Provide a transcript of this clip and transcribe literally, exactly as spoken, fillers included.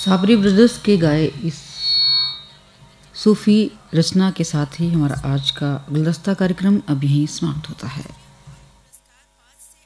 साबरी ब्रदर्स के गाए इस सूफ़ी रचना के साथ ही हमारा आज का गुलदस्ता कार्यक्रम अब यहीं समाप्त होता है।